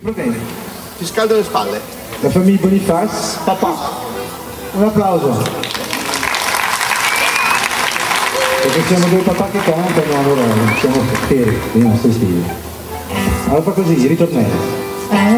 problemi. Ti scaldo le spalle. La famiglia Boniface, Papà. un applauso. Perché siamo due papà che cantano, allora siamo fieri dei nostri stili. Allora fa così, ritornello.